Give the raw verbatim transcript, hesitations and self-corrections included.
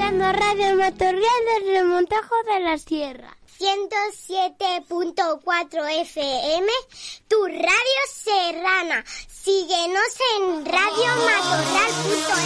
escuchando Radio Matorral del Remontajo de la Sierra. ciento siete punto cuatro F M, tu radio serrana. Síguenos en radio matorral punto